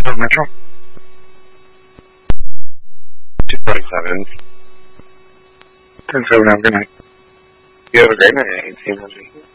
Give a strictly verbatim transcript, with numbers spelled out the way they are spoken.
Pittsburgh Metro. two forty-seven. ten seven, have a good night. You have a great night, eighteen hundred.